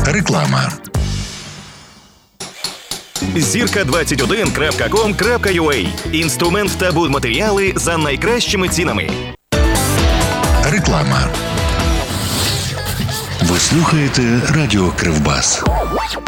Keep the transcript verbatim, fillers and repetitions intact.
Реклама. зірка двадцять один крапка ком крапка ю а. Інструмент та будматеріали за найкращими цінами. Реклама. Ви слухаєте Радіо Кривбас.